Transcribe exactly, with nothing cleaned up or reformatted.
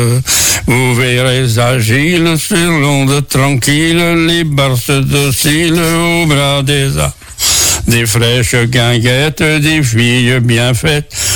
Vous verrez agiles sur l'onde tranquille, les barces dociles au bras des arbres. Des fraîches guinguettes, des filles bien faites,